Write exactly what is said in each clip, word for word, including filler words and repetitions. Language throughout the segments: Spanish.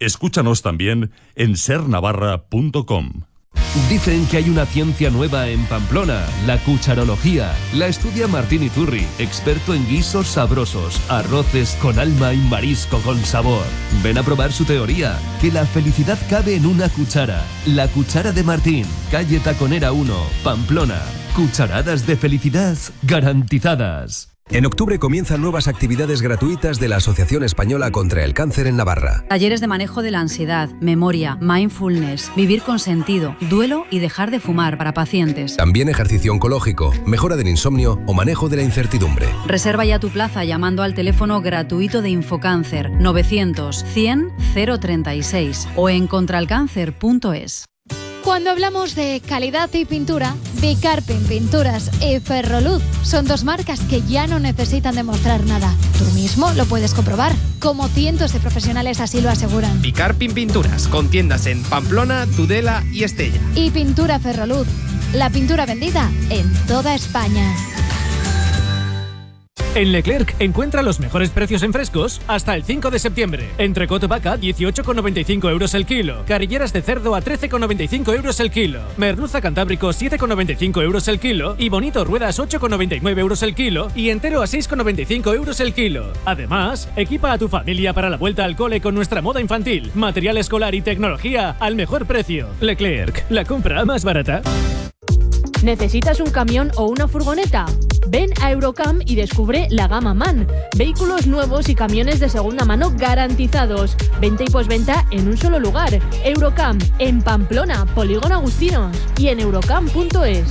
Escúchanos también en ser navarra punto com. Dicen que hay una ciencia nueva en Pamplona, la cucharología. La estudia Martín Iturri, experto en guisos sabrosos, arroces con alma y marisco con sabor. Ven a probar su teoría, que la felicidad cabe en una cuchara. La cuchara de Martín, calle Taconera uno, Pamplona. Cucharadas de felicidad garantizadas. En octubre comienzan nuevas actividades gratuitas de la Asociación Española contra el Cáncer en Navarra. Talleres de manejo de la ansiedad, memoria, mindfulness, vivir con sentido, duelo y dejar de fumar para pacientes. También ejercicio oncológico, mejora del insomnio o manejo de la incertidumbre. Reserva ya tu plaza llamando al teléfono gratuito de Infocáncer novecientos cien cero treinta y seis o en contralcáncer punto es. Cuando hablamos de calidad y pintura, Bicarpin Pinturas y Ferroluz son dos marcas que ya no necesitan demostrar nada. Tú mismo lo puedes comprobar, como cientos de profesionales así lo aseguran. Bicarpin Pinturas, con tiendas en Pamplona, Tudela y Estella. Y Pintura Ferroluz, la pintura vendida en toda España. En Leclerc encuentra los mejores precios en frescos hasta el cinco de septiembre. Entrecot vaca, dieciocho con noventa y cinco euros el kilo. Carrilleras de cerdo a trece con noventa y cinco euros el kilo. Merluza cantábrico, siete con noventa y cinco euros el kilo. Y bonito ruedas, ocho con noventa y nueve euros el kilo. Y entero a seis con noventa y cinco euros el kilo. Además, equipa a tu familia para la vuelta al cole con nuestra moda infantil, material escolar y tecnología al mejor precio. Leclerc, la compra más barata. ¿Necesitas un camión o una furgoneta? Ven a Eurocam y descubre la gama MAN. Vehículos nuevos y camiones de segunda mano garantizados. Venta y posventa en un solo lugar. Eurocam, en Pamplona, Polígono Agustinos. Y en eurocam punto es.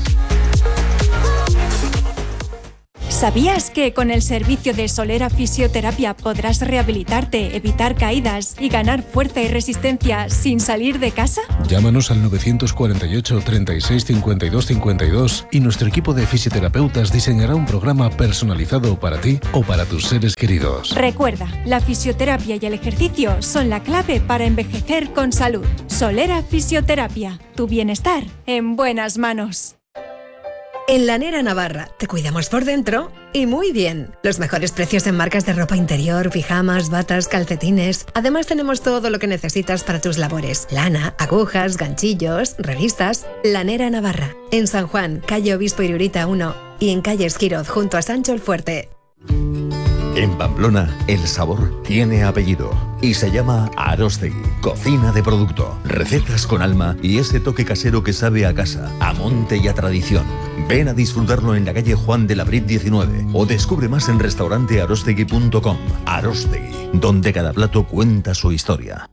¿Sabías que con el servicio de Solera Fisioterapia podrás rehabilitarte, evitar caídas y ganar fuerza y resistencia sin salir de casa? Llámanos al novecientos cuarenta y ocho, treinta y seis, cincuenta y dos cincuenta y dos y nuestro equipo de fisioterapeutas diseñará un programa personalizado para ti o para tus seres queridos. Recuerda, la fisioterapia y el ejercicio son la clave para envejecer con salud. Solera Fisioterapia, tu bienestar en buenas manos. En Lanera Navarra te cuidamos por dentro y muy bien. Los mejores precios en marcas de ropa interior, pijamas, batas, calcetines. Además tenemos todo lo que necesitas para tus labores. Lana, agujas, ganchillos, revistas. Lanera Navarra. En San Juan, calle Obispo Irurita uno y en calle Esquiroz junto a Sancho el Fuerte. En Pamplona, el sabor tiene apellido y se llama Arostegui. Cocina de producto, recetas con alma y ese toque casero que sabe a casa, a monte y a tradición. Ven a disfrutarlo en la calle Juan de la Brit diecinueve o descubre más en restaurante arostegui punto com. Arostegui, donde cada plato cuenta su historia.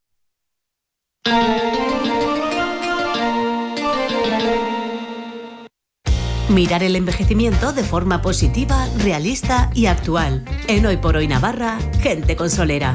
Mirar el envejecimiento de forma positiva, realista y actual. En Hoy por Hoy Navarra, gente con Solera.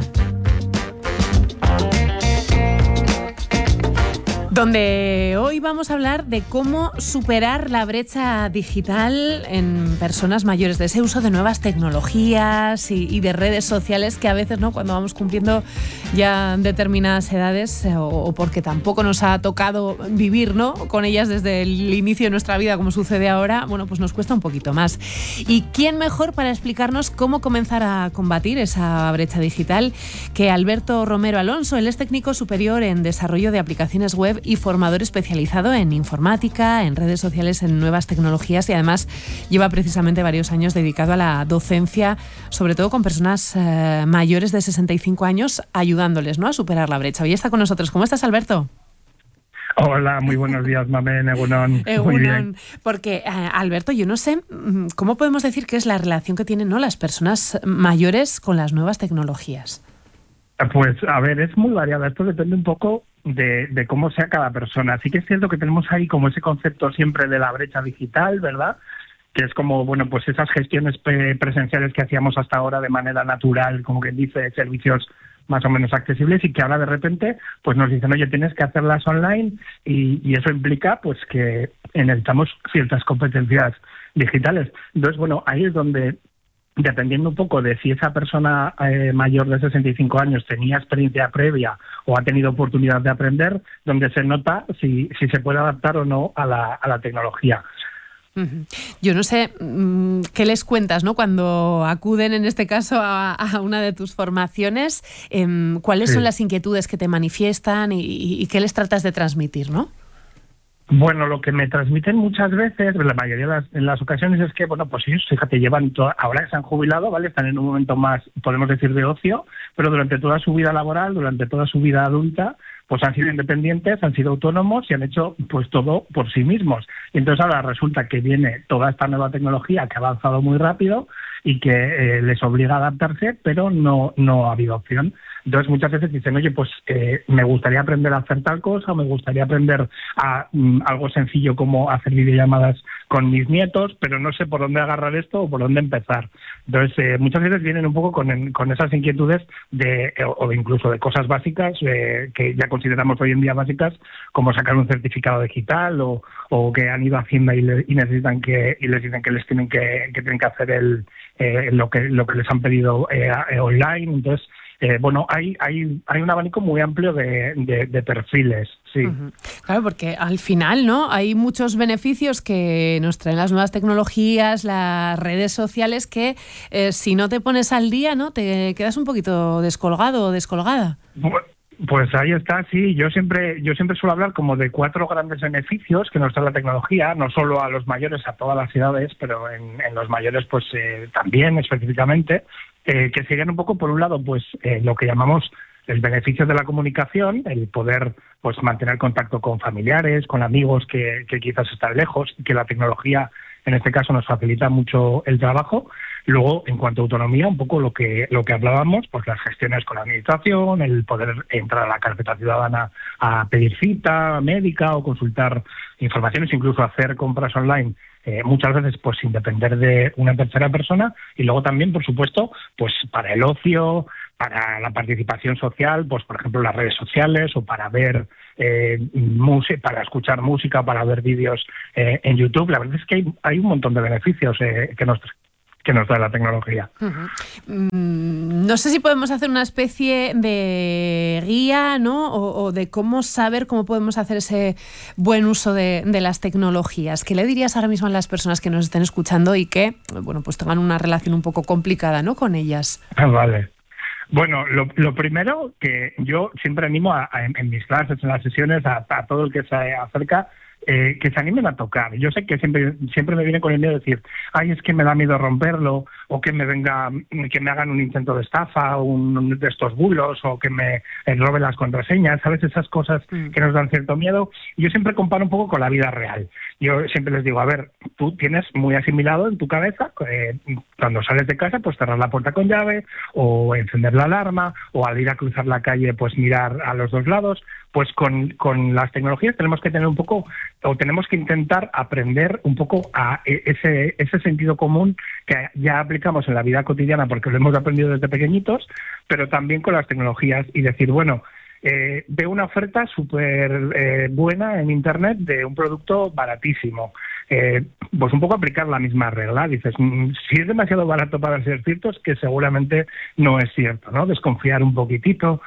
Donde hoy vamos a hablar de cómo superar la brecha digital en personas mayores, de ese uso de nuevas tecnologías y, y de redes sociales que a veces, ¿no?, cuando vamos cumpliendo ya determinadas edades o, o porque tampoco nos ha tocado vivir, ¿no?, con ellas desde el inicio de nuestra vida como sucede ahora, bueno, pues nos cuesta un poquito más. ¿Y quién mejor para explicarnos cómo comenzar a combatir esa brecha digital que Alberto Romero Alonso? Él es técnico superior en desarrollo de aplicaciones web y formador especializado en informática, en redes sociales, en nuevas tecnologías y además lleva precisamente varios años dedicado a la docencia, sobre todo con personas eh, mayores de sesenta y cinco años, ayudándoles, ¿no?, a superar la brecha. Hoy está con nosotros. ¿Cómo estás, Alberto? Hola, muy buenos días, Mamen, Egunon. Egunon. Muy bien. Porque, eh, Alberto, yo no sé, ¿cómo podemos decir que es la relación que tienen, ¿no?, las personas mayores con las nuevas tecnologías? Pues, a ver, es muy variada. Esto depende un poco de, de cómo sea cada persona. Sí que es cierto que tenemos ahí como ese concepto siempre de la brecha digital, ¿verdad?, que es como, bueno, pues esas gestiones pre- presenciales que hacíamos hasta ahora de manera natural, como quien dice, servicios más o menos accesibles, y que ahora de repente pues nos dicen, oye, tienes que hacerlas online, y, y eso implica pues que necesitamos ciertas competencias digitales. Entonces, bueno, ahí es donde, dependiendo un poco de si esa persona eh, mayor de sesenta y cinco años tenía experiencia previa o ha tenido oportunidad de aprender, donde se nota si, si se puede adaptar o no a la, a la tecnología. Uh-huh. Yo no sé mmm, qué les cuentas, ¿no? Cuando acuden, en este caso, a, a una de tus formaciones, eh, ¿cuáles sí. son las inquietudes que te manifiestan y, y, y qué les tratas de transmitir, ¿no? Bueno, lo que me transmiten muchas veces, la mayoría de las, en las ocasiones, es que, bueno, pues ellos, fíjate, llevan, to- ahora que se han jubilado, ¿vale? Están en un momento más, podemos decir, de ocio, pero durante toda su vida laboral, durante toda su vida adulta, pues han sido independientes, han sido autónomos y han hecho pues todo por sí mismos. Y entonces ahora resulta que viene toda esta nueva tecnología que ha avanzado muy rápido y que eh, les obliga a adaptarse, pero no, no ha habido opción. Entonces muchas veces dicen, oye, pues eh, me gustaría aprender a hacer tal cosa, me gustaría aprender a mm, algo sencillo como hacer videollamadas con mis nietos, pero no sé por dónde agarrar esto o por dónde empezar. Entonces eh, muchas veces vienen un poco con, con esas inquietudes de o incluso de cosas básicas eh, que ya consideramos hoy en día básicas, como sacar un certificado digital o, o que han ido a Hacienda y, le, y necesitan que y les dicen que les tienen que, que tienen que hacer el eh, lo que lo que les han pedido eh, eh, online. Entonces Eh, bueno, hay hay hay un abanico muy amplio de, de, de perfiles, sí. Uh-huh. Claro, porque al final, ¿no? Hay muchos beneficios que nos traen las nuevas tecnologías, las redes sociales, que eh, si no te pones al día, ¿no? Te quedas un poquito descolgado o descolgada. Bueno, pues ahí está, sí. Yo siempre yo siempre suelo hablar como de cuatro grandes beneficios que nos trae la tecnología, no solo a los mayores, a todas las edades, pero en, en los mayores pues eh, también específicamente. Eh, que siguen un poco, por un lado, pues eh, lo que llamamos el beneficio de la comunicación, el poder pues mantener contacto con familiares, con amigos que, que quizás están lejos y que la tecnología, en este caso, nos facilita mucho el trabajo. Luego, en cuanto a autonomía, un poco lo que lo que hablábamos, pues las gestiones con la administración, el poder entrar a la carpeta ciudadana a pedir cita médica o consultar informaciones, incluso hacer compras online. Eh, muchas veces pues sin depender de una tercera persona, y luego también, por supuesto, pues para el ocio, para la participación social, pues por ejemplo las redes sociales, o para ver eh, música, para escuchar música, para ver vídeos eh, en YouTube. La verdad es que hay, hay un montón de beneficios eh, que nos que nos da la tecnología. Uh-huh. Mm, no sé si podemos hacer una especie de guía, ¿no? O, o de cómo saber cómo podemos hacer ese buen uso de, de las tecnologías. ¿Qué le dirías ahora mismo a las personas que nos estén escuchando y que, bueno, pues tengan una relación un poco complicada, ¿no? con ellas? Ah, vale. Bueno, lo, lo primero que yo siempre animo a, a, en mis clases, en las sesiones, a, a todo el que se acerca, Eh, que se animen a tocar. Yo sé que siempre siempre me viene con el miedo de decir, ay, es que me da miedo romperlo, o que me venga, que me hagan un intento de estafa, un de estos bulos, o que me eh, roben las contraseñas, ¿sabes? Esas cosas mm. que nos dan cierto miedo. Yo siempre comparo un poco con la vida real. Yo siempre les digo, a ver, tú tienes muy asimilado en tu cabeza, eh, cuando sales de casa, pues cerrar la puerta con llave, o encender la alarma, o al ir a cruzar la calle, pues mirar a los dos lados. Pues con, con las tecnologías tenemos que tener un poco, o tenemos que intentar aprender un poco a ese, ese sentido común que ya aplicamos en la vida cotidiana porque lo hemos aprendido desde pequeñitos, pero también con las tecnologías, y decir, bueno, eh, veo una oferta súper eh, buena en Internet de un producto baratísimo. Eh, pues un poco aplicar la misma regla. Dices, si es demasiado barato para ser cierto, es que seguramente no es cierto, ¿no? Desconfiar un poquitito.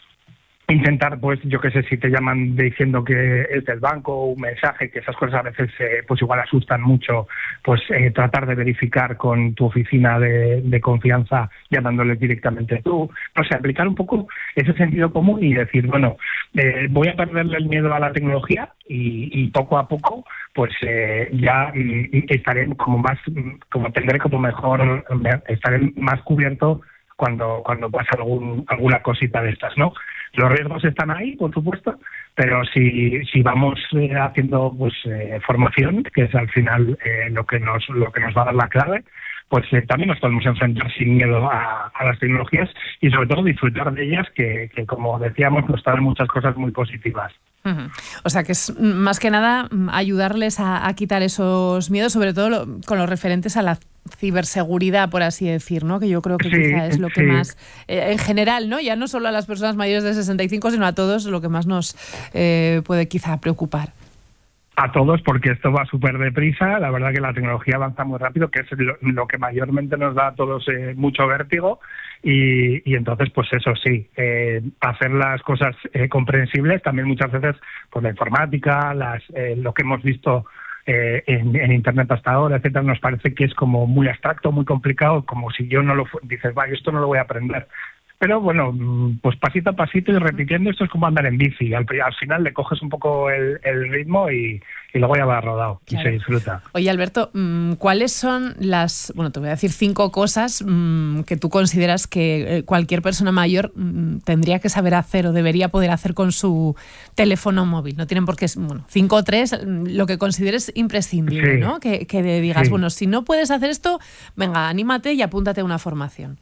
Intentar, pues, yo qué sé, si te llaman diciendo que es del banco o un mensaje, que esas cosas a veces eh, pues igual asustan mucho, pues eh, tratar de verificar con tu oficina de, de confianza llamándoles directamente tú. No sé, aplicar un poco ese sentido común y decir, bueno, eh, voy a perderle el miedo a la tecnología y, y poco a poco pues eh, ya mm, estaré como más, como tendré como mejor, estaré más cubierto cuando cuando pasa algún alguna cosita de estas, ¿no? Los riesgos están ahí, por supuesto, pero si si vamos eh, haciendo pues eh, formación, que es al final eh, lo que nos lo que nos va a dar la clave, pues eh, también nos podemos enfrentar sin miedo a, a las tecnologías y sobre todo disfrutar de ellas, que, que como decíamos nos traen muchas cosas muy positivas. Uh-huh. O sea que es más que nada ayudarles a, a quitar esos miedos, sobre todo lo, con los referentes a la ciberseguridad, por así decir, ¿no? Que yo creo que sí, quizá es lo que sí. más, eh, en general, ¿no? Ya no solo a las personas mayores de sesenta y cinco, sino a todos, lo que más nos eh, puede quizá preocupar. A todos, porque esto va súper deprisa. La verdad que la tecnología avanza muy rápido, que es lo, lo que mayormente nos da a todos eh, mucho vértigo. Y, y entonces, pues eso sí, eh, hacer las cosas eh, comprensibles. También muchas veces, pues la informática, las, eh, lo que hemos visto eh, en, en Internet hasta ahora, etcétera, nos parece que es como muy abstracto, muy complicado, como si yo no lo... Dices, vaya, esto no lo voy a aprender. Pero bueno, pues pasito a pasito y repitiendo, esto es como andar en bici. Al, al final le coges un poco el, el ritmo y, y luego ya va rodado, claro, y se disfruta. Oye, Alberto, ¿cuáles son las, bueno, te voy a decir cinco cosas mmm, que tú consideras que cualquier persona mayor mmm, tendría que saber hacer o debería poder hacer con su teléfono móvil? No tienen por qué, bueno, cinco o tres, lo que consideres imprescindible, sí, ¿no? Que, que digas, sí, bueno, si no puedes hacer esto, venga, anímate y apúntate a una formación.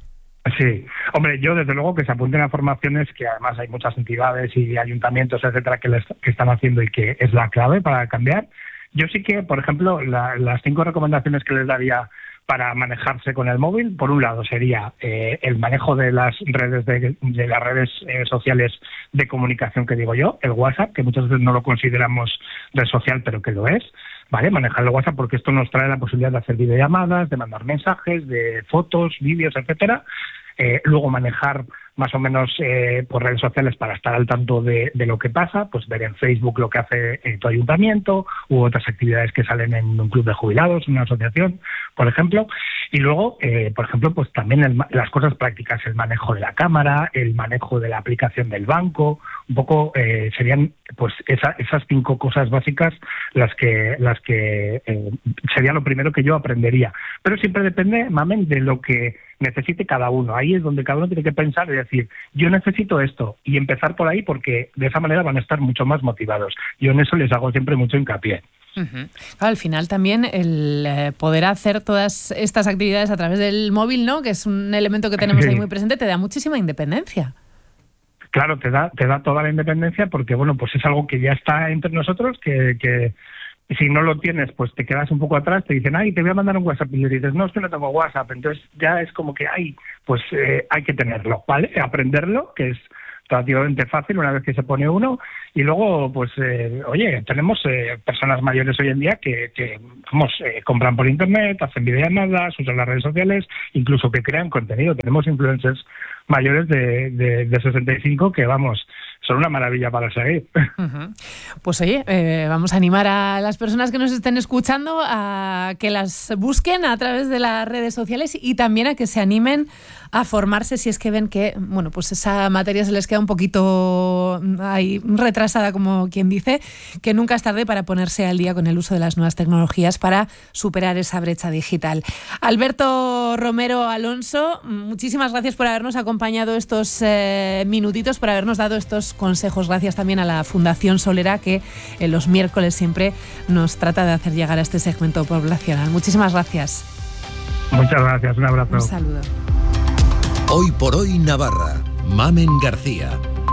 Sí, hombre, yo desde luego que se apunten a formaciones, que además hay muchas entidades y ayuntamientos, etcétera, que, les, que están haciendo y que es la clave para cambiar. Yo sí que, por ejemplo, la, las cinco recomendaciones que les daría para manejarse con el móvil, por un lado sería eh, el manejo de las redes de, de las redes eh, sociales de comunicación que digo yo, el WhatsApp, que muchas veces no lo consideramos red social, pero que lo es. Vale, manejar el WhatsApp porque esto nos trae la posibilidad de hacer videollamadas, de mandar mensajes, de fotos, vídeos, etcétera. Eh, luego manejar más o menos eh, por redes sociales para estar al tanto de, de lo que pasa, pues ver en Facebook lo que hace eh, tu ayuntamiento u otras actividades que salen en un club de jubilados, una asociación, por ejemplo. Y luego, eh, por ejemplo, pues también el, las cosas prácticas, el manejo de la cámara, el manejo de la aplicación del banco, un poco eh, serían pues esa, esas cinco cosas básicas las que las que eh, sería lo primero que yo aprendería. Pero siempre depende, mamen, de lo que necesite cada uno. Ahí es donde cada uno tiene que pensar y decir, yo necesito esto, y empezar por ahí porque de esa manera van a estar mucho más motivados. Yo en eso les hago siempre mucho hincapié. Uh-huh. Claro, al final también el eh, poder hacer todas estas actividades a través del móvil, ¿no?, que es un elemento que tenemos ahí muy presente, te da muchísima independencia. Claro, te da te da toda la independencia porque, bueno, pues es algo que ya está entre nosotros, que... que si no lo tienes, pues te quedas un poco atrás, te dicen, ay, te voy a mandar un WhatsApp, y le dices, no, es que no tengo WhatsApp, entonces ya es como que, ay, pues eh, hay que tenerlo, ¿vale? Aprenderlo, que es relativamente fácil una vez que se pone uno, y luego, pues, eh, oye, tenemos eh, personas mayores hoy en día que, que vamos, eh, compran por internet, hacen videollamadas, usan las redes sociales, incluso que crean contenido. Tenemos influencers mayores de, de, de sesenta y cinco que, vamos, son una maravilla para seguir. Uh-huh. Pues oye, eh, vamos a animar a las personas que nos estén escuchando a que las busquen a través de las redes sociales y también a que se animen a formarse si es que ven que, bueno, pues esa materia se les queda un poquito ahí retrasada, como quien dice, que nunca es tarde para ponerse al día con el uso de las nuevas tecnologías para superar esa brecha digital. Alberto Romero Alonso, muchísimas gracias por habernos acompañado estos eh, minutitos, por habernos dado estos consejos. Gracias también a la Fundación Solera, que en los miércoles siempre nos trata de hacer llegar a este segmento poblacional. Muchísimas gracias. Muchas gracias, un abrazo. Un saludo. Hoy por hoy Navarra, Mamen García.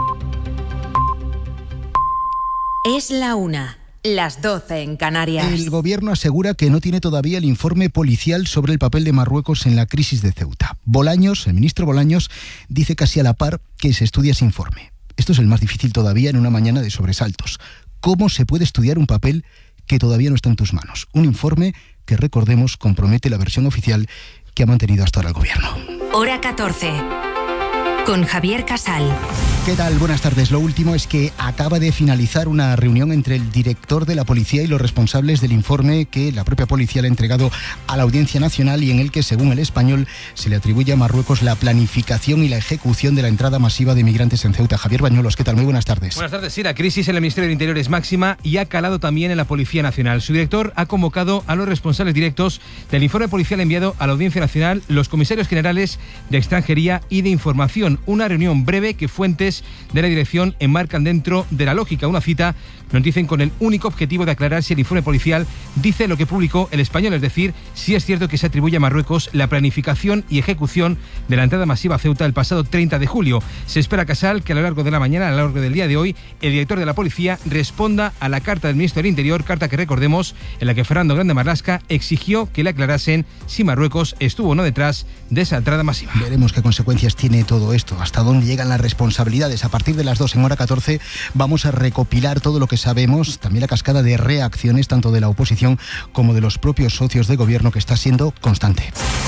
Es la una, las doce en Canarias. El gobierno asegura que no tiene todavía el informe policial sobre el papel de Marruecos en la crisis de Ceuta. Bolaños, el ministro Bolaños, dice casi a la par que se estudia ese informe. Esto es el más difícil todavía en una mañana de sobresaltos. ¿Cómo se puede estudiar un papel que todavía no está en tus manos? Un informe que, recordemos, compromete la versión oficial que ha mantenido hasta ahora el gobierno. Hora catorce. Con Javier Casal. ¿Qué tal? Buenas tardes. Lo último es que acaba de finalizar una reunión entre el director de la policía y los responsables del informe que la propia policía le ha entregado a la Audiencia Nacional y en el que, según El Español, se le atribuye a Marruecos la planificación y la ejecución de la entrada masiva de migrantes en Ceuta. Javier Bañuelos, ¿qué tal? Muy buenas tardes. Buenas tardes. Sí, la crisis en el Ministerio del Interior es máxima y ha calado también en la Policía Nacional. Su director ha convocado a los responsables directos del informe policial enviado a la Audiencia Nacional, los comisarios generales de Extranjería y de Información. Una reunión breve que fuentes de la dirección enmarcan dentro de la lógica. Una cita, nos dicen, con el único objetivo de aclarar si el informe policial dice lo que publicó El Español, es decir, si es cierto que se atribuye a Marruecos la planificación y ejecución de la entrada masiva a Ceuta el pasado treinta de julio. Se espera, Casal, que a lo largo de la mañana, a lo largo del día de hoy, el director de la policía responda a la carta del ministro del Interior, carta que recordemos, en la que Fernando Grande Marlaska exigió que le aclarasen si Marruecos estuvo o no detrás de esa entrada masiva. Veremos qué consecuencias tiene todo esto, hasta dónde llegan las responsabilidades. A partir de las dos en hora catorce vamos a recopilar todo lo que sabemos, también la cascada de reacciones tanto de la oposición como de los propios socios de gobierno, que está siendo constante.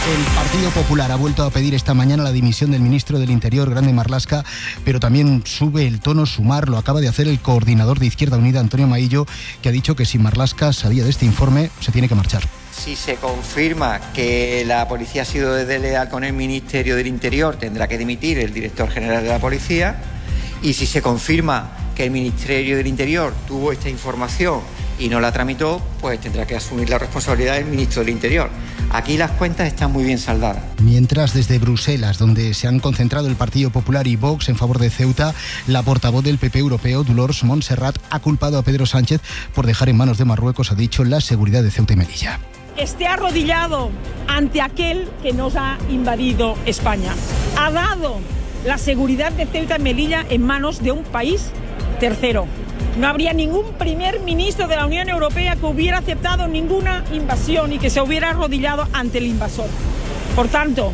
El Partido Popular ha vuelto a pedir esta mañana la dimisión del ministro del Interior, Grande Marlaska, pero también sube el tono Sumar. Lo acaba de hacer el coordinador de Izquierda Unida, Antonio Maillo, que ha dicho que si Marlaska sabía de este informe, se tiene que marchar. Si se confirma que la policía ha sido desleal con el Ministerio del Interior, tendrá que dimitir el director general de la policía. Y si se confirma que el Ministerio del Interior tuvo esta información y no la tramitó, pues tendrá que asumir la responsabilidad del ministro del Interior. Aquí las cuentas están muy bien saldadas. Mientras, desde Bruselas, donde se han concentrado el Partido Popular y Vox en favor de Ceuta, la portavoz del P P europeo, Dolors Montserrat, ha culpado a Pedro Sánchez por dejar en manos de Marruecos, ha dicho, la seguridad de Ceuta y Melilla. Esté arrodillado ante aquel que nos ha invadido España. Ha dado la seguridad de Ceuta y Melilla en manos de un país tercero. No habría ningún primer ministro de la Unión Europea que hubiera aceptado ninguna invasión y que se hubiera arrodillado ante el invasor. Por tanto,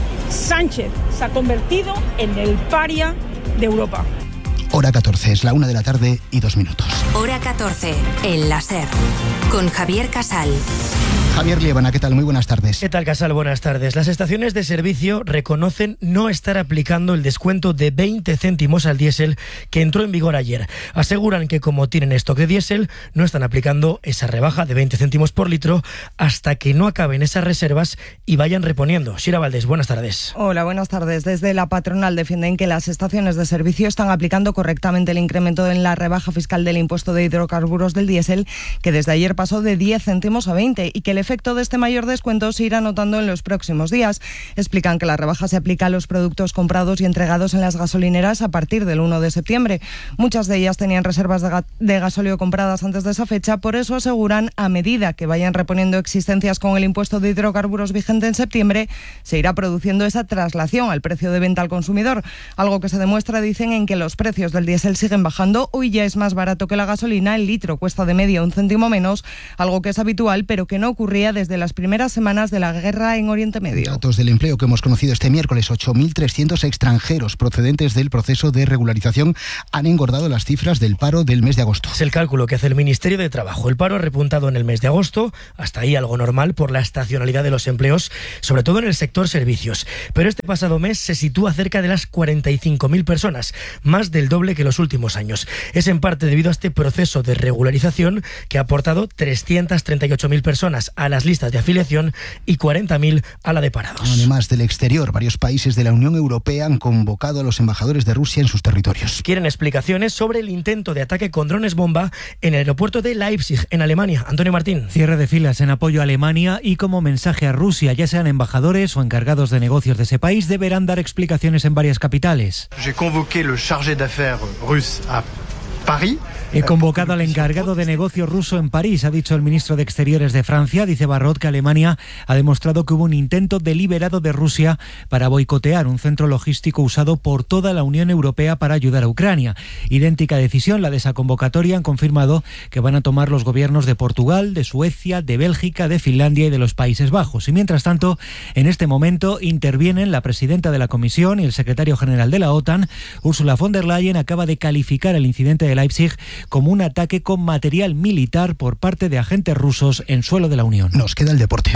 Sánchez se ha convertido en el paria de Europa. Hora catorce, es la una de la tarde y dos minutos. Hora catorce, el láser, con Javier Casal. Javier Liébana, ¿qué tal? Muy buenas tardes. ¿Qué tal, Casal? Buenas tardes. Las estaciones de servicio reconocen no estar aplicando el descuento de veinte céntimos al diésel que entró en vigor ayer. Aseguran que como tienen stock de diésel, no están aplicando esa rebaja de veinte céntimos por litro hasta que no acaben esas reservas y vayan reponiendo. Shira Valdés, buenas tardes. Hola, buenas tardes. Desde la patronal defienden que las estaciones de servicio están aplicando correctamente el incremento en la rebaja fiscal del impuesto de hidrocarburos del diésel, que desde ayer pasó de diez céntimos a veinte, y que el efecto de este mayor descuento se irá notando en los próximos días. Explican que la rebaja se aplica a los productos comprados y entregados en las gasolineras a partir del uno de septiembre. Muchas de ellas tenían reservas de, ga- de gasóleo compradas antes de esa fecha, por eso aseguran, a medida que vayan reponiendo existencias con el impuesto de hidrocarburos vigente en septiembre, se irá produciendo esa traslación al precio de venta al consumidor, algo que se demuestra, dicen, en que los precios del diésel siguen bajando. Hoy ya es más barato que la gasolina, el litro cuesta de media un céntimo menos, algo que es habitual, pero que no ocurría desde las primeras semanas de la guerra en Oriente Medio. Datos del empleo que hemos conocido este miércoles: ocho mil trescientos extranjeros procedentes del proceso de regularización han engordado las cifras del paro del mes de agosto. Es el cálculo que hace el Ministerio de Trabajo. El paro ha repuntado en el mes de agosto, hasta ahí algo normal por la estacionalidad de los empleos, sobre todo en el sector servicios. Pero este pasado mes se sitúa cerca de las cuarenta y cinco mil personas, más del doble que los últimos años. Es en parte debido a este proceso de regularización que ha aportado trescientas treinta y ocho mil personas a las listas de afiliación y cuarenta mil a la de parados. Además del exterior, varios países de la Unión Europea han convocado a los embajadores de Rusia en sus territorios. Quieren explicaciones sobre el intento de ataque con drones bomba en el aeropuerto de Leipzig, en Alemania. Antonio Martín. Cierre de filas en apoyo a Alemania y como mensaje a Rusia, ya sean embajadores o encargados de negocios de ese país, deberán dar explicaciones en varias capitales. J'ai convoqué le chargé d'affaires russe à París. He convocado al encargado de negocio ruso en París, ha dicho el ministro de Exteriores de Francia. Dice Barrot que Alemania ha demostrado que hubo un intento deliberado de Rusia para boicotear un centro logístico usado por toda la Unión Europea para ayudar a Ucrania. Idéntica decisión, la de esa convocatoria, han confirmado que van a tomar los gobiernos de Portugal, de Suecia, de Bélgica, de Finlandia y de los Países Bajos. Y mientras tanto, en este momento intervienen la presidenta de la Comisión y el secretario general de la OTAN. Ursula von der Leyen acaba de calificar el incidente de Leipzig como un ataque con material militar por parte de agentes rusos en suelo de la Unión. Nos queda el deporte.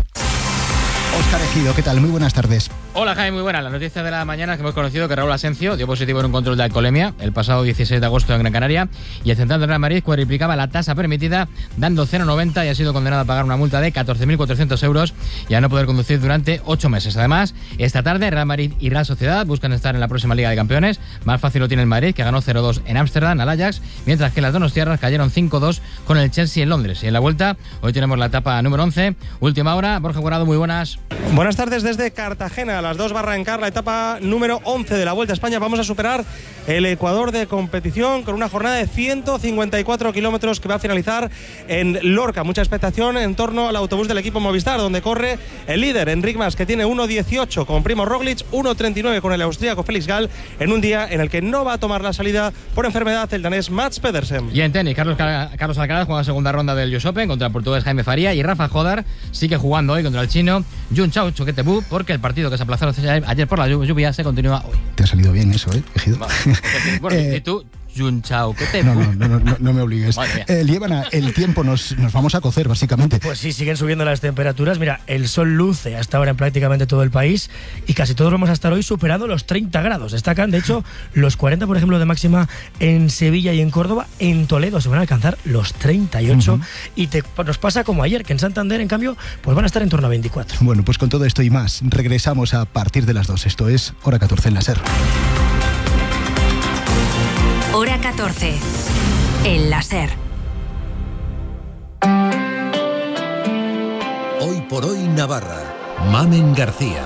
Óscar Ejido, ¿qué tal? Muy buenas tardes. Hola, Jaime, muy buena. La noticia de la mañana es que hemos conocido que Raúl Asencio dio positivo en un control de alcoholemia el pasado dieciséis de agosto en Gran Canaria, y el central del Real Madrid cuadriplicaba la tasa permitida dando cero coma noventa y ha sido condenado a pagar una multa de catorce mil cuatrocientos euros y a no poder conducir durante ocho meses. Además, esta tarde Real Madrid y Real Sociedad buscan estar en la próxima Liga de Campeones. Más fácil lo tiene el Madrid, que ganó cero dos en Ámsterdam al Ajax, mientras que las donostiarras cayeron cinco dos con el Chelsea en Londres. Y en la vuelta, hoy tenemos la etapa número once. Última hora, Borja Guarado, muy buenas. Buenas tardes desde Cartagena, a las dos va a arrancar la etapa número once de la Vuelta a España. Vamos a superar el Ecuador de competición con una jornada de ciento cincuenta y cuatro kilómetros que va a finalizar en Lorca. Mucha expectación en torno al autobús del equipo Movistar, donde corre el líder Enric Mas, que tiene uno dieciocho con Primo Roglic, uno treinta y nueve con el austríaco Felix Gall, en un día en el que no va a tomar la salida por enfermedad el danés Mats Pedersen. Y en tenis, Carlos, Carlos Alcaraz juega la segunda ronda del U S Open contra el portugués Jaime Faría, y Rafa Jodar sigue jugando hoy contra el chino Jun Chao Choquetebú, porque el partido que se aplazó ayer por la lluvia se continúa hoy. Te ha salido bien eso, ¿eh, Ejido? Bueno, eh, y tú, Junchao, ¿qué te No, no, no, no, no me obligues. Madre mía. Eh, Liébana, el tiempo nos, nos vamos a cocer, básicamente. Pues sí, siguen subiendo las temperaturas. Mira, el sol luce hasta ahora en prácticamente todo el país y casi todos vamos a estar hoy superando los treinta grados. Destacan, de hecho, los cuarenta, por ejemplo, de máxima en Sevilla y en Córdoba. En Toledo se van a alcanzar los treinta y ocho. Uh-huh. Y te, nos pasa como ayer, que en Santander, en cambio, pues van a estar en torno a veinticuatro. Bueno, pues con todo esto y más, regresamos a partir de las dos. Esto es Hora catorce en la SER. Hora catorce en la SER. Hoy por hoy Navarra. Mamen García.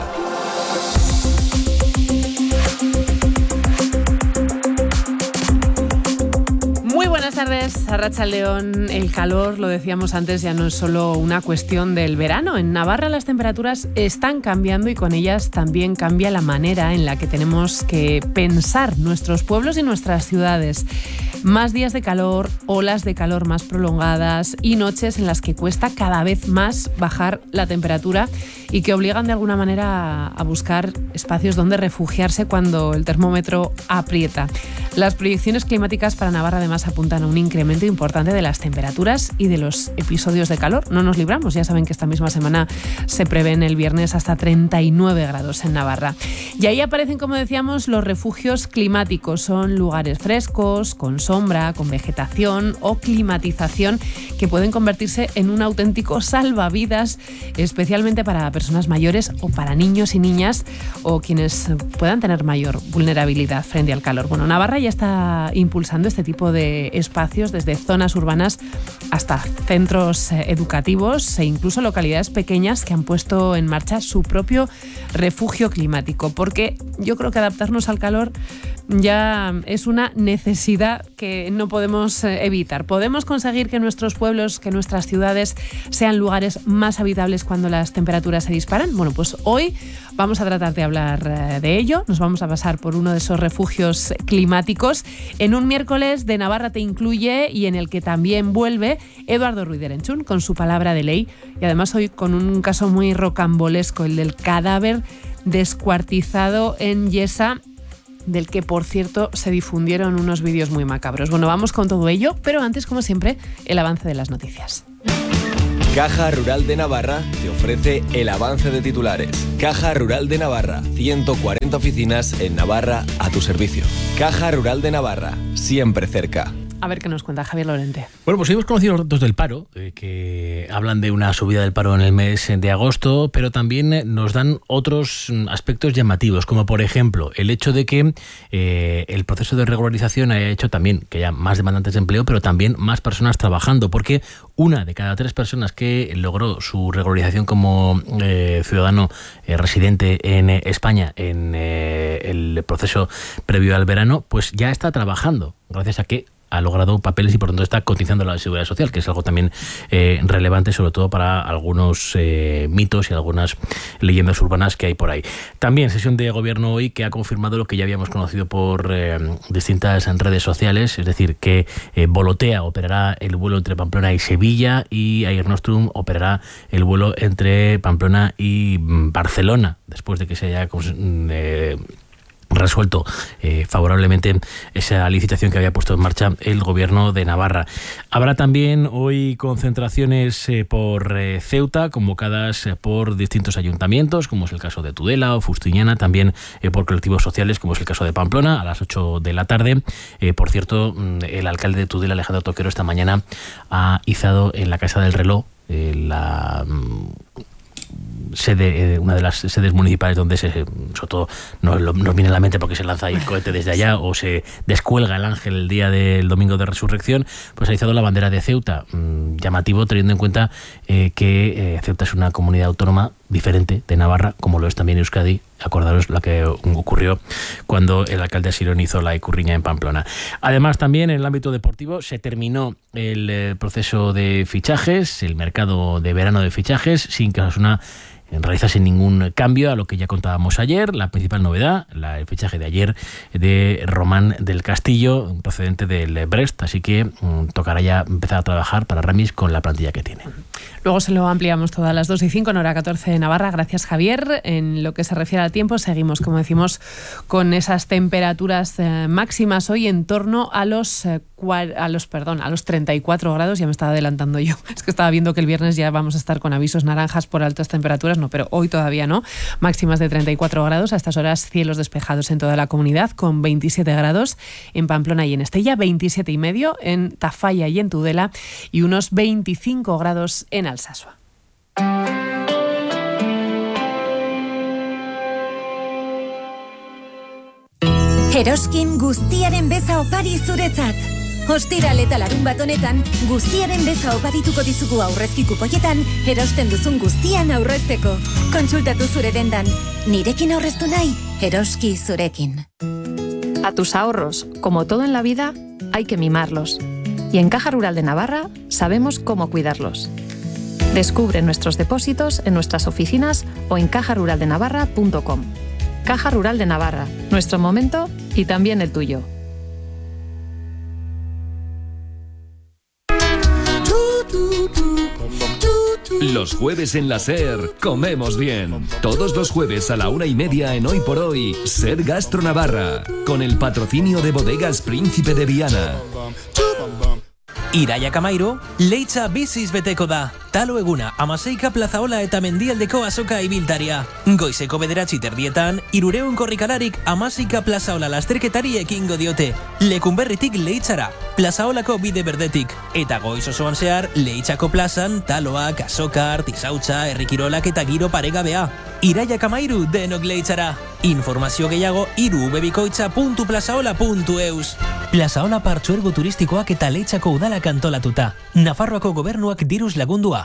Muy buenas tardes, Arratsaldeon. El calor, lo decíamos antes, ya no es solo una cuestión del verano. En Navarra las temperaturas están cambiando y con ellas también cambia la manera en la que tenemos que pensar nuestros pueblos y nuestras ciudades. Más días de calor, olas de calor más prolongadas y noches en las que cuesta cada vez más bajar la temperatura y que obligan de alguna manera a buscar espacios donde refugiarse cuando el termómetro aprieta. Las proyecciones climáticas para Navarra además apuntan a un incremento importante de las temperaturas y de los episodios de calor. No nos libramos, ya saben que esta misma semana se prevén el viernes hasta treinta y nueve grados en Navarra. Y ahí aparecen, como decíamos, los refugios climáticos. Son lugares frescos, con sombra, con vegetación o climatización que pueden convertirse en un auténtico salvavidas, especialmente para personas mayores o para niños y niñas o quienes puedan tener mayor vulnerabilidad frente al calor. Bueno, Navarra ya está impulsando este tipo de espacios desde zonas urbanas hasta centros educativos e incluso localidades pequeñas que han puesto en marcha su propio refugio climático, porque yo creo que adaptarnos al calor ya es una necesidad que no podemos evitar. ¿Podemos conseguir que nuestros pueblos, que nuestras ciudades sean lugares más habitables cuando las temperaturas se disparan? Bueno, pues hoy vamos a tratar de hablar de ello. Nos vamos a pasar por uno de esos refugios climáticos en un miércoles de Navarra te incluye y en el que también vuelve Eduardo Ruiz de Erenchun con su palabra de ley y además hoy con un caso muy rocambolesco, el del cadáver descuartizado en Yesa, del que, por cierto, se difundieron unos vídeos muy macabros. Bueno, vamos con todo ello, pero antes, como siempre, el avance de las noticias. Caja Rural de Navarra te ofrece el avance de titulares. Caja Rural de Navarra, ciento cuarenta oficinas en Navarra a tu servicio. Caja Rural de Navarra, siempre cerca. A ver qué nos cuenta Javier Lorente. Bueno, pues hemos conocido los datos del paro, eh, que hablan de una subida del paro en el mes de agosto, pero también nos dan otros aspectos llamativos, como por ejemplo el hecho de que eh, el proceso de regularización haya hecho también que haya más demandantes de empleo, pero también más personas trabajando, porque una de cada tres personas que logró su regularización como eh, ciudadano eh, residente en eh, España en eh, el proceso previo al verano, pues ya está trabajando, gracias a que ha logrado papeles y por tanto está cotizando la Seguridad Social, que es algo también eh, relevante, sobre todo para algunos eh, mitos y algunas leyendas urbanas que hay por ahí. También sesión de gobierno hoy que ha confirmado lo que ya habíamos conocido por eh, distintas redes sociales, es decir, que eh, Volotea operará el vuelo entre Pamplona y Sevilla y Air Nostrum operará el vuelo entre Pamplona y Barcelona, después de que se haya eh, resuelto eh, favorablemente esa licitación que había puesto en marcha el gobierno de Navarra. Habrá también hoy concentraciones eh, por eh, Ceuta, convocadas eh, por distintos ayuntamientos, como es el caso de Tudela o Fustiñana, también eh, por colectivos sociales, como es el caso de Pamplona, a las ocho de la tarde. Eh, por cierto, el alcalde de Tudela, Alejandro Toquero, esta mañana ha izado en la Casa del Reloj eh, la sede, una de las sedes municipales donde se, sobre todo nos, nos viene a la mente porque se lanza el cohete desde allá o se descuelga el ángel el día del domingo de resurrección, pues ha izado la bandera de Ceuta, mmm, llamativo teniendo en cuenta eh, que eh, Ceuta es una comunidad autónoma diferente de Navarra, como lo es también Euskadi. Acordaros lo que ocurrió cuando el alcalde Asirón hizo la Icurriña en Pamplona. Además, también en el ámbito deportivo se terminó el eh, proceso de fichajes, el mercado de verano de fichajes, sin que Osasuna realizase ningún cambio a lo que ya contábamos ayer. La principal novedad, la, el fichaje de ayer de Román del Castillo, procedente del Brest, así que mmm, tocará ya empezar a trabajar para Ramis con la plantilla que tiene. Luego se lo ampliamos todas las dos y cinco en hora catorce de Navarra. Gracias, Javier. En lo que se refiere al da tiempo. Seguimos, como decimos, con esas temperaturas eh, máximas hoy en torno a los, eh, cua- a los, perdón, a los treinta y cuatro grados. Ya me estaba adelantando yo. Es que estaba viendo que el viernes ya vamos a estar con avisos naranjas por altas temperaturas. No, pero hoy todavía no. Máximas de treinta y cuatro grados. A estas horas cielos despejados en toda la comunidad, con veintisiete grados en Pamplona y en Estella, veintisiete y medio en Tafalla y en Tudela y unos veinticinco grados en Alsasua. Eroskin guztiaren beza opari zuretzat. Ostiral eta larun bat honetan, guztiaren beza oparituko dizugu aurrezki kupoietan, erosten duzun guztian aurrezteko. Kontsultatu zure dendan. Nirekin aurreztu nahi, eroski zurekin. A tus ahorros, como todo en la vida, hay que mimarlos. Y en Caja Rural de Navarra sabemos cómo cuidarlos. Descubre nuestros depósitos en nuestras oficinas o en caja rural de navarra punto com. Caja Rural de Navarra, nuestro momento y también el tuyo. Los jueves en la SER comemos bien. Todos los jueves a la una y media en Hoy por Hoy, SER Gastro Navarra, con el patrocinio de Bodegas Príncipe de Viana. Iraia Kamairo, leitza biziz beteko da. Talo eguna, amaseika plazaola eta mendialdeko azoka ibiltaria. Goizeko bederatzi terdietan, irureun korrikalarik amaseika plazaola lasterketari ekingo diote. Lekunberritik leitzara, plazaolako bide berdetik. Eta goiz osoan zehar, leitzako plazan, taloak, azoka, artizautza, herrikirolak eta giro paregabea. Iraia Kamairu denok leitzara. Informazio gehiago irubebikoitza puntu plazaola puntu eus. Plazaola partzuergo turistikoak eta leitzako udalak antolatuta. Nafarroako gobernuak diruz lagundua.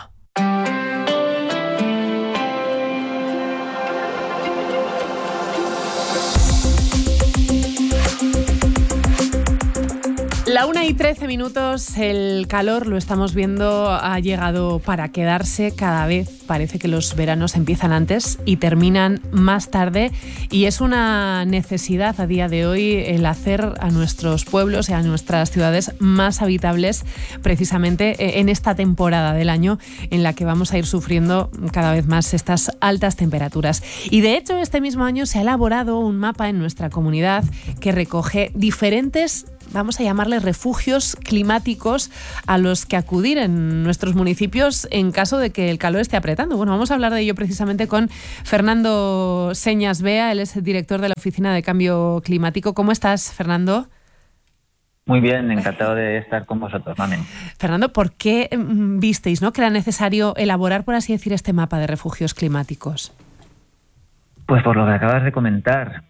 La una y trece minutos, el calor, lo estamos viendo, ha llegado para quedarse. Cada vez parece que los veranos empiezan antes y terminan más tarde, y es una necesidad a día de hoy el hacer a nuestros pueblos y a nuestras ciudades más habitables, precisamente en esta temporada del año en la que vamos a ir sufriendo cada vez más estas altas temperaturas. Y de hecho, este mismo año se ha elaborado un mapa en nuestra comunidad que recoge diferentes, vamos a llamarles refugios climáticos a los que acudir en nuestros municipios en caso de que el calor esté apretando. Bueno, vamos a hablar de ello precisamente con Fernando Señas Bea, él es el director de la Oficina de Cambio Climático. ¿Cómo estás, Fernando? Muy bien, encantado de estar con vosotros, Mamen. Fernando, ¿por qué visteis, ¿no?, que era necesario elaborar, por así decir, este mapa de refugios climáticos? Pues por lo que acabas de comentar,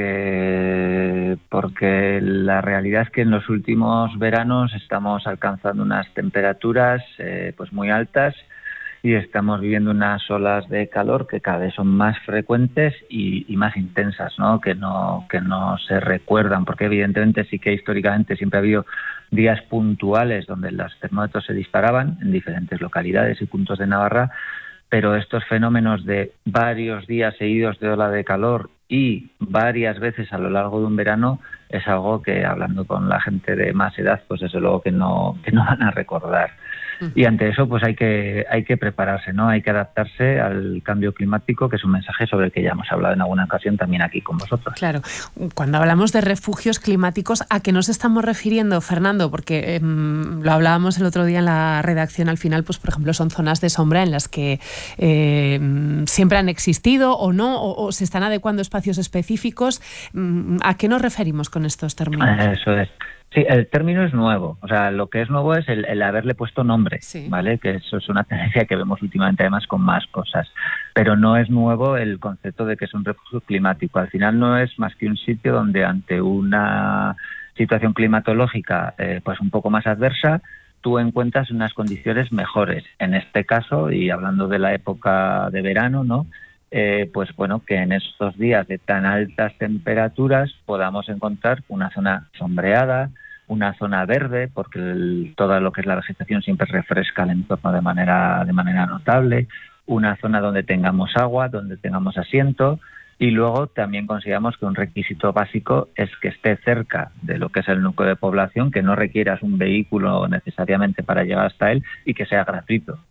porque porque la realidad es que en los últimos veranos estamos alcanzando unas temperaturas eh, pues muy altas y estamos viviendo unas olas de calor que cada vez son más frecuentes y, y más intensas, ¿no? Que no que no se recuerdan, porque evidentemente sí que históricamente siempre ha habido días puntuales donde los termómetros se disparaban en diferentes localidades y puntos de Navarra. Pero estos fenómenos de varios días seguidos de ola de calor y varias veces a lo largo de un verano es algo que, hablando con la gente de más edad, pues desde luego que no, que no van a recordar. Y ante eso pues hay que hay que prepararse, ¿no? Hay que adaptarse al cambio climático, que es un mensaje sobre el que ya hemos hablado en alguna ocasión también aquí con vosotros. Claro. Cuando hablamos de refugios climáticos, ¿a qué nos estamos refiriendo, Fernando? Porque eh, lo hablábamos el otro día en la redacción. Al final, pues por ejemplo, son zonas de sombra en las que eh, siempre han existido o no, o, o se están adecuando espacios específicos. ¿A qué nos referimos con estos términos? Eso es. Sí, el término es nuevo. O sea, lo que es nuevo es el, el haberle puesto nombre, sí. ¿Vale? Que eso es una tendencia que vemos últimamente además con más cosas. Pero no es nuevo el concepto de que es un refugio climático. Al final no es más que un sitio donde ante una situación climatológica eh, pues un poco más adversa, tú encuentras unas condiciones mejores. En este caso, y hablando de la época de verano, ¿no? Eh, pues bueno, que en estos días de tan altas temperaturas podamos encontrar una zona sombreada, una zona verde, porque el, todo lo que es la vegetación siempre refresca el entorno de manera, de manera notable, una zona donde tengamos agua, donde tengamos asiento, y luego también consideramos que un requisito básico es que esté cerca de lo que es el núcleo de población, que no requieras un vehículo necesariamente para llegar hasta él y que sea gratuito.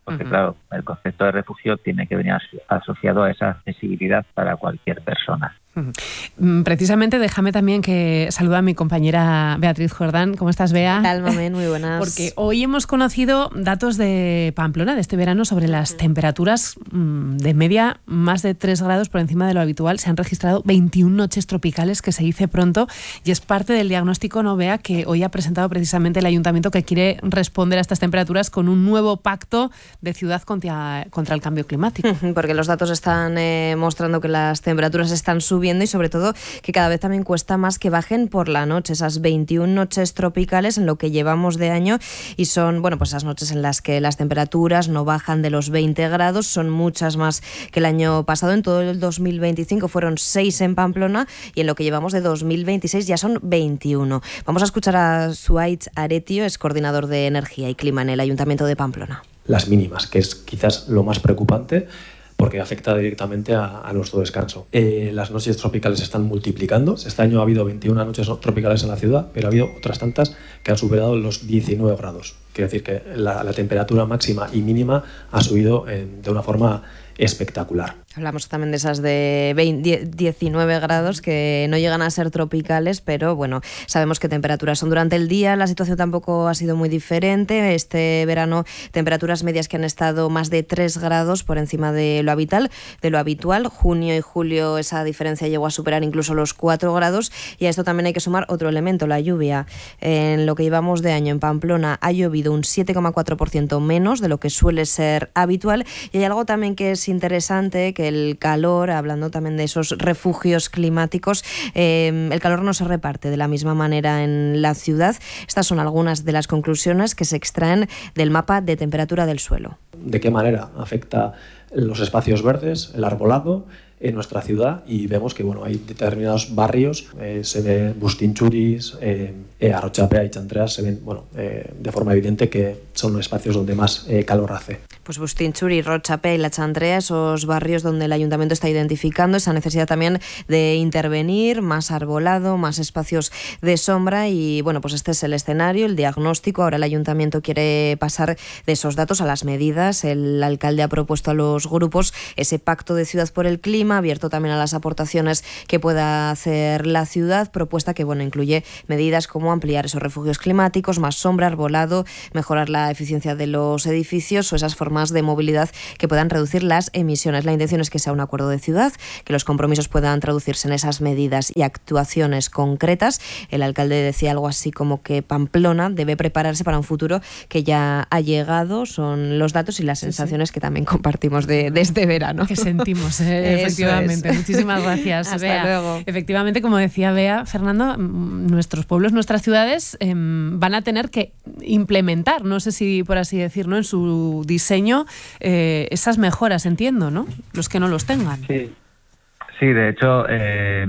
porque uh-huh. claro, el concepto de refugio tiene que venir asociado a esa accesibilidad para cualquier persona. Precisamente, déjame también que saluda a mi compañera Beatriz Jordán. ¿Cómo estás, Bea? ¿Qué tal, Mamen? Muy buenas. Porque hoy hemos conocido datos de Pamplona de este verano sobre las temperaturas de media más de tres grados por encima de lo habitual. Se han registrado veintiuna noches tropicales, que se dice pronto, y es parte del diagnóstico, ¿no, Bea?, que hoy ha presentado precisamente el Ayuntamiento, que quiere responder a estas temperaturas con un nuevo pacto de ciudad contra, contra el cambio climático. Porque los datos están eh, mostrando que las temperaturas están subiendo y sobre todo que cada vez también cuesta más que bajen por la noche, esas veintiuna noches tropicales en lo que llevamos de año, y son, bueno, pues esas noches en las que las temperaturas no bajan de los veinte grados, son muchas más que el año pasado. En todo el dos mil veinticinco fueron seis en Pamplona y en lo que llevamos de dos mil veintiséis ya son veintiuno. Vamos a escuchar a Suaitz Aretio, es coordinador de Energía y Clima en el Ayuntamiento de Pamplona. Las mínimas, que es quizás lo más preocupante, porque afecta directamente a, a nuestro descanso. Eh, las noches tropicales se están multiplicando. Este año ha habido veintiuna noches tropicales en la ciudad, pero ha habido otras tantas que han superado los diecinueve grados. Quiere decir que la, la temperatura máxima y mínima ha subido en, de una forma espectacular. Hablamos también de esas de veinte, diecinueve grados que no llegan a ser tropicales, pero bueno, sabemos que temperaturas son durante el día. La situación tampoco ha sido muy diferente. Este verano, temperaturas medias que han estado más de tres grados por encima de lo habitual. De lo habitual. Junio y julio esa diferencia llegó a superar incluso los cuatro grados, y a esto también hay que sumar otro elemento, la lluvia. En lo que llevamos de año en Pamplona ha llovido un siete coma cuatro por ciento menos de lo que suele ser habitual, y hay algo también que es interesante, que el calor, hablando también de esos refugios climáticos, eh, el calor no se reparte de la misma manera en la ciudad. Estas son algunas de las conclusiones que se extraen del mapa de temperatura del suelo. ¿De qué manera afecta los espacios verdes, el arbolado en nuestra ciudad? Y vemos que bueno, hay determinados barrios, eh, se ve Bustinchuris, eh, eh, Arrochapea y Chantreas, se ven bueno, eh, de forma evidente que son los espacios donde más eh, calor hace. Pues Bustinchuri, Rochapea y La Chantrea, esos barrios donde el Ayuntamiento está identificando esa necesidad también de intervenir, más arbolado, más espacios de sombra, y bueno, pues este es el escenario, el diagnóstico. Ahora el Ayuntamiento quiere pasar de esos datos a las medidas. El alcalde ha propuesto a los grupos ese pacto de ciudad por el clima, abierto también a las aportaciones que pueda hacer la ciudad, propuesta que bueno, incluye medidas como ampliar esos refugios climáticos, más sombra, arbolado, mejorar la eficiencia de los edificios o esas formas de movilidad que puedan reducir las emisiones. La intención es que sea un acuerdo de ciudad, que los compromisos puedan traducirse en esas medidas y actuaciones concretas. El alcalde decía algo así como que Pamplona debe prepararse para un futuro que ya ha llegado. Son los datos y las sí, sensaciones sí. que también compartimos de, de este verano. Que sentimos, eh, efectivamente. Es. Muchísimas gracias, Hasta Bea. luego. Efectivamente, como decía Bea, Fernando, nuestros pueblos, nuestras ciudades eh, van a tener que implementar, no sé si por así decirlo, en su diseño Eh, esas mejoras, entiendo, ¿no? Los que no los tengan. Sí, sí, de hecho, eh,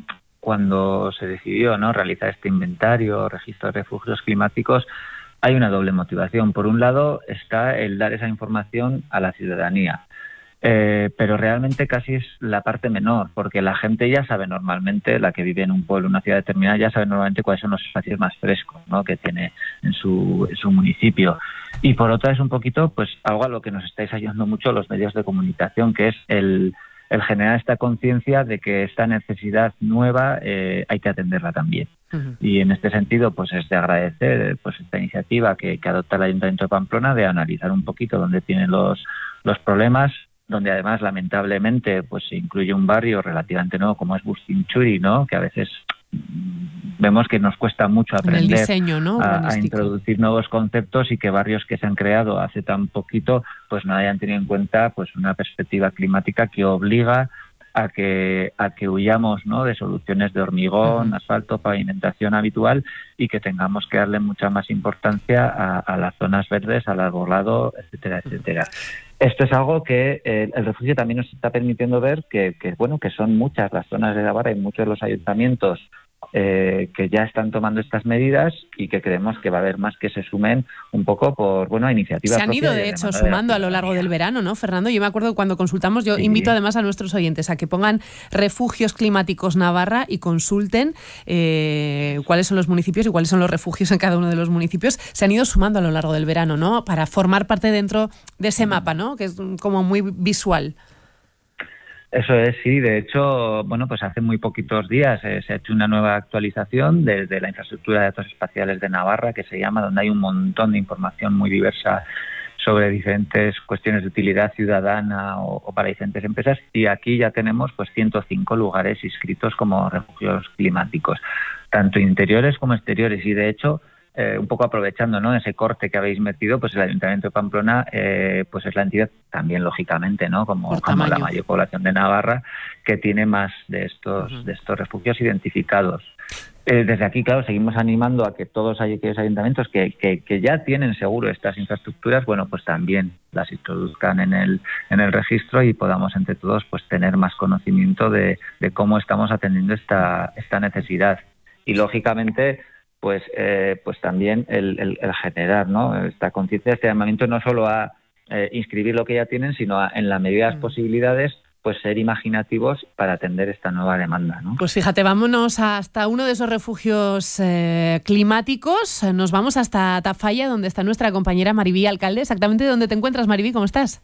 cuando se decidió, ¿no?, realizar este inventario, registro de refugios climáticos, hay una doble motivación. Por un lado está el dar esa información a la ciudadanía, eh, pero realmente casi es la parte menor, porque la gente ya sabe normalmente, la que vive en un pueblo, una ciudad determinada, ya sabe normalmente cuáles son los espacios más frescos, ¿no?, que tiene en su, en su municipio. Y por otra es un poquito pues algo a lo que nos estáis ayudando mucho los medios de comunicación, que es el, el generar esta conciencia de que esta necesidad nueva eh, hay que atenderla también. Uh-huh. Y en este sentido pues es de agradecer pues esta iniciativa que, que adopta el Ayuntamiento de Pamplona de analizar un poquito dónde tienen los, los problemas, donde además lamentablemente pues se incluye un barrio relativamente nuevo como es Bustinchuri, ¿no?, que a veces vemos que nos cuesta mucho aprender el diseño, ¿no?, a, a introducir nuevos conceptos, y que barrios que se han creado hace tan poquito pues no hayan tenido en cuenta pues una perspectiva climática que obliga a que a que huyamos, ¿no?, de soluciones de hormigón, uh-huh. asfalto, pavimentación habitual, y que tengamos que darle mucha más importancia a, a las zonas verdes, al arbolado, etcétera, etcétera. Esto es algo que eh, el refugio también nos está permitiendo ver que, que bueno que son muchas las zonas de Navarra y muchos de los ayuntamientos eh, que ya están tomando estas medidas y que creemos que va a haber más que se sumen un poco por, bueno, a iniciativas. Se han ido, de hecho, sumando a lo largo del verano, ¿no, Fernando? Yo me acuerdo que cuando consultamos, yo sí. invito además a nuestros oyentes a que pongan Refugios Climáticos Navarra y consulten eh, cuáles son los municipios y cuáles son los refugios en cada uno de los municipios. Se han ido sumando a lo largo del verano, ¿no? Para formar parte dentro de ese mapa, ¿no? Que es como muy visual. Eso es, sí. De hecho, bueno, pues hace muy poquitos días eh, se ha hecho una nueva actualización desde la infraestructura de datos espaciales de Navarra, que se llama, donde hay un montón de información muy diversa sobre diferentes cuestiones de utilidad ciudadana o, o para diferentes empresas, y aquí ya tenemos pues ciento cinco lugares inscritos como refugios climáticos, tanto interiores como exteriores, y de hecho Eh, un poco aprovechando, ¿no?, ese corte que habéis metido, pues el Ayuntamiento de Pamplona eh, pues es la entidad también, lógicamente, ¿no?, como, como la mayor población de Navarra, que tiene más de estos uh-huh. de estos refugios identificados. Eh, desde aquí, claro, seguimos animando a que todos aquellos ayuntamientos que, que, que ya tienen seguro estas infraestructuras, bueno, pues también las introduzcan en el en el registro y podamos entre todos pues tener más conocimiento de, de cómo estamos atendiendo esta esta necesidad. Y lógicamente pues eh, pues también el, el, el generar, ¿no?, esta conciencia, este llamamiento no solo a eh, inscribir lo que ya tienen, sino a, en la medida de las posibilidades, pues ser imaginativos para atender esta nueva demanda, ¿no? Pues fíjate, vámonos hasta uno de esos refugios eh, climáticos. Nos vamos hasta Tafalla, donde está nuestra compañera Maribí Alcalde. Exactamente dónde te encuentras, Maribí, ¿cómo estás?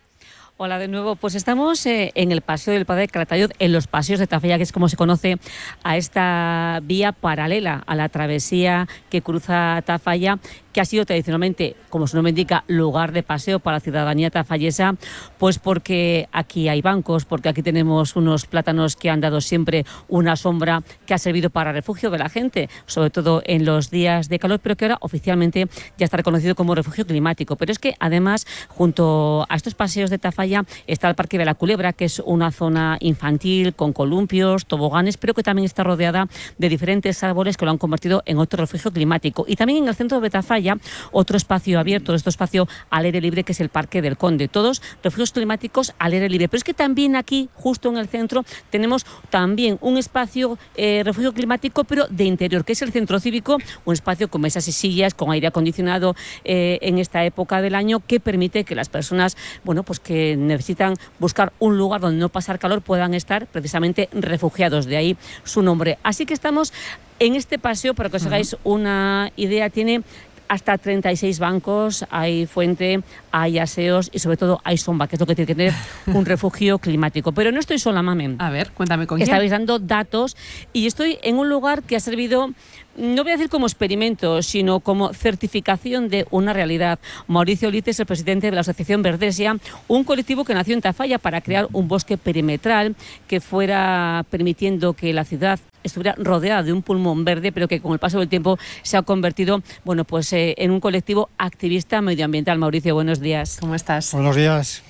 Hola de nuevo, pues estamos eh, en el Paseo del Padre Calatayud, en los paseos de Tafalla, que es como se conoce a esta vía paralela a la travesía que cruza Tafalla, que ha sido tradicionalmente, como su nombre indica, lugar de paseo para la ciudadanía tafallesa, pues porque aquí hay bancos, porque aquí tenemos unos plátanos que han dado siempre una sombra que ha servido para refugio de la gente, sobre todo en los días de calor, pero que ahora oficialmente ya está reconocido como refugio climático. Pero es que además, junto a estos paseos de Tafalla, está el Parque de la Culebra, que es una zona infantil con columpios, toboganes, pero que también está rodeada de diferentes árboles que lo han convertido en otro refugio climático. Y también en el centro de Tafalla, otro espacio abierto, este espacio al aire libre, que es el Parque del Conde. Todos refugios climáticos al aire libre. Pero es que también aquí, justo en el centro, tenemos también un espacio eh, refugio climático, pero de interior, que es el Centro Cívico, un espacio con mesas y sillas, con aire acondicionado eh, en esta época del año, que permite que las personas, bueno, pues que necesitan buscar un lugar donde no pasar calor puedan estar precisamente refugiados. De ahí su nombre. Así que estamos en este paseo, para que os hagáis una idea, tiene hasta treinta y seis bancos, hay fuente, hay aseos y sobre todo hay sombra, que es lo que tiene que tener un refugio climático. Pero no estoy sola, Mamen. A ver, cuéntame con quién. Estabais dando datos y estoy en un lugar que ha servido, no voy a decir como experimento, sino como certificación de una realidad. Mauricio Lite es el presidente de la Asociación Verdesia, un colectivo que nació en Tafalla para crear un bosque perimetral que fuera permitiendo que la ciudad estuviera rodeada de un pulmón verde, pero que con el paso del tiempo se ha convertido, bueno, pues eh, en un colectivo activista medioambiental. Mauricio, buenos días. ¿Cómo estás? Buenos días.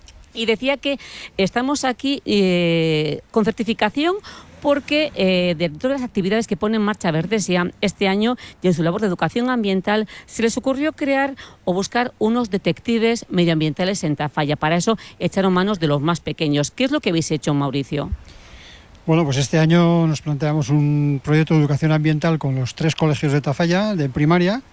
Y decía que estamos aquí eh, con certificación porque eh, de todas las actividades que pone en marcha Verdesia este año y en su labor de educación ambiental, se les ocurrió crear o buscar unos detectives medioambientales en Tafalla. Para eso echaron manos de los más pequeños. ¿Qué es lo que habéis hecho, Mauricio? Bueno, pues este año nos planteamos un proyecto de educación ambiental con los tres colegios de Tafalla, de primaria,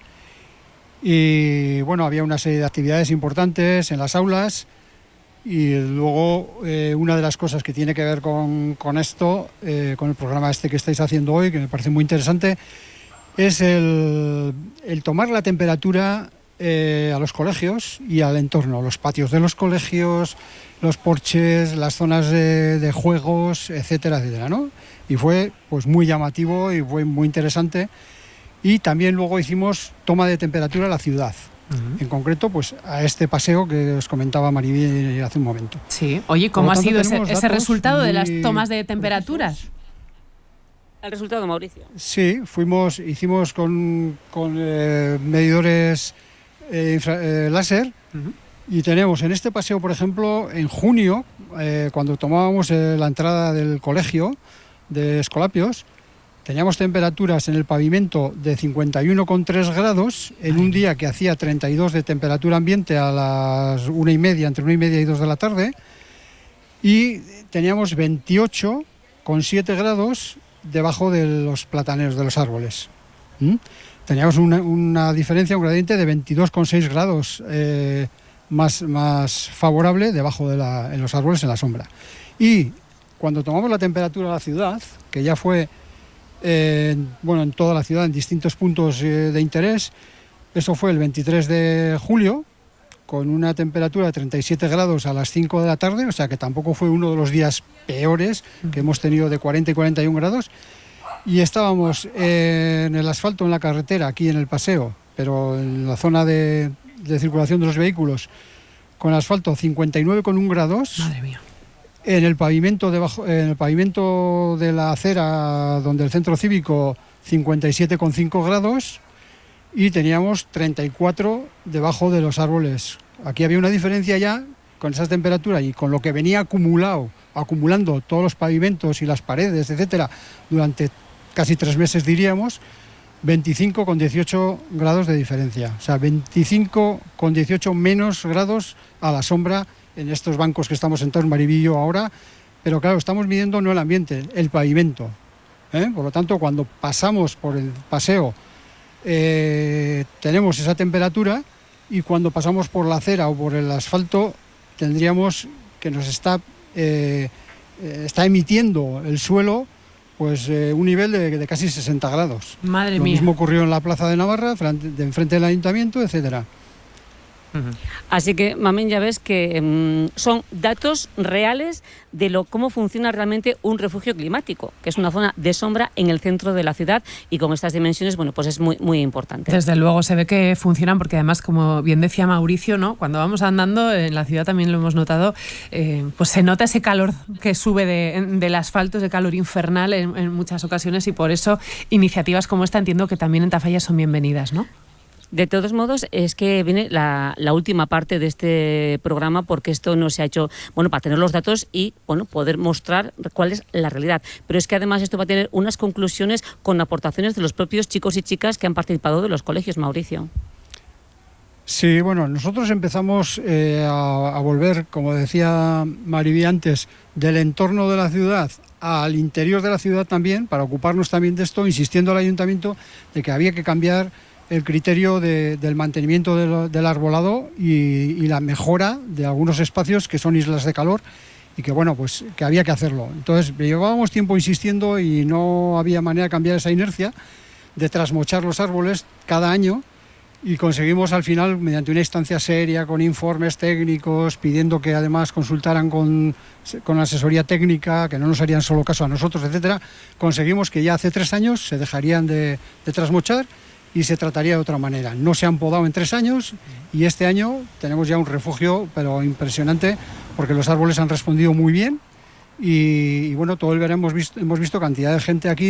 y bueno, había una serie de actividades importantes en las aulas, y luego eh, una de las cosas que tiene que ver con, con esto, eh, con el programa este que estáis haciendo hoy, que me parece muy interesante, es el, el tomar la temperatura eh, a los colegios y al entorno, los patios de los colegios, los porches, las zonas de, de juegos, etcétera, etcétera, ¿no? Y fue pues muy llamativo y fue muy interesante. Y también luego hicimos toma de temperatura a la ciudad. Uh-huh. En concreto, pues a este paseo que os comentaba Maribí hace un momento. Sí. Oye, ¿cómo ha sido ese, ese resultado de las tomas de temperaturas? El resultado, Mauricio. Sí, fuimos, hicimos con, con eh, medidores eh, infra, eh, láser. Uh-huh. Y tenemos en este paseo, por ejemplo, en junio, eh, cuando tomábamos eh, la entrada del colegio de Escolapios, teníamos temperaturas en el pavimento de cincuenta y uno coma tres grados, en un día que hacía treinta y dos de temperatura ambiente a las una y media, entre una y media y dos de la tarde, y teníamos veintiocho coma siete grados debajo de los plataneros, de los árboles. ¿Mm? Teníamos una, una diferencia, un gradiente de veintidós coma seis grados eh, más, más favorable debajo de la, en los árboles, en la sombra. Y cuando tomamos la temperatura de la ciudad, que ya fue eh, bueno, en toda la ciudad, en distintos puntos eh, de interés, eso fue el veintitrés de julio, con una temperatura de treinta y siete grados a las cinco de la tarde, o sea que tampoco fue uno de los días peores que hemos tenido, de cuarenta y cuarenta y un grados. Y estábamos eh, en el asfalto, en la carretera, aquí en el paseo, pero en la zona de, de circulación de los vehículos, con asfalto cincuenta y nueve coma uno grados. Madre mía. En el pavimento debajo, en el pavimento de la acera, donde el centro cívico, cincuenta y siete coma cinco grados, y teníamos treinta y cuatro debajo de los árboles. Aquí había una diferencia ya con esa temperatura y con lo que venía acumulado, acumulando todos los pavimentos y las paredes, etcétera, durante casi tres meses, diríamos, veinticinco coma dieciocho grados de diferencia. O sea, veinticinco coma dieciocho menos grados a la sombra en estos bancos que estamos sentados en Maribillo ahora. Pero claro, estamos midiendo no el ambiente, el pavimento, ¿eh? Por lo tanto, cuando pasamos por el paseo, eh, tenemos esa temperatura, y cuando pasamos por la acera o por el asfalto, tendríamos que nos está, eh, está emitiendo el suelo pues eh, un nivel de, de casi sesenta grados. Madre Lo mía. mismo ocurrió en la Plaza de Navarra, de enfrente del Ayuntamiento, etcétera. Así que, Mamén, ya ves que mmm, son datos reales de lo cómo funciona realmente un refugio climático, que es una zona de sombra en el centro de la ciudad, y con estas dimensiones, bueno, pues es muy, muy importante. Desde luego se ve que funcionan, porque además, como bien decía Mauricio, ¿no? Cuando vamos andando en la ciudad, también lo hemos notado, eh, pues se nota ese calor que sube de, del asfalto, ese calor infernal en, en muchas ocasiones, y por eso iniciativas como esta entiendo que también en Tafalla son bienvenidas, ¿no? De todos modos, es que viene la, la última parte de este programa, porque esto no se ha hecho, bueno, para tener los datos y, bueno, poder mostrar cuál es la realidad. Pero es que además esto va a tener unas conclusiones con aportaciones de los propios chicos y chicas que han participado de los colegios, Mauricio. Sí, bueno, nosotros empezamos eh, a, a volver, como decía Mariby antes, del entorno de la ciudad al interior de la ciudad también, para ocuparnos también de esto, insistiendo al ayuntamiento de que había que cambiar el criterio de, del mantenimiento de lo, del arbolado y, y la mejora de algunos espacios que son islas de calor, y que bueno, pues que había que hacerlo. Entonces llevábamos tiempo insistiendo y no había manera de cambiar esa inercia de trasmochar los árboles cada año, y conseguimos al final, mediante una instancia seria, con informes técnicos, pidiendo que además consultaran con, con asesoría técnica, que no nos harían solo caso a nosotros, etcétera, conseguimos que ya hace tres años se dejarían de, de trasmochar y se trataría de otra manera. No se han podado en tres años, y este año tenemos ya un refugio, pero impresionante, porque los árboles han respondido muy bien, y, y bueno, todo el verano hemos visto, hemos visto cantidad de gente aquí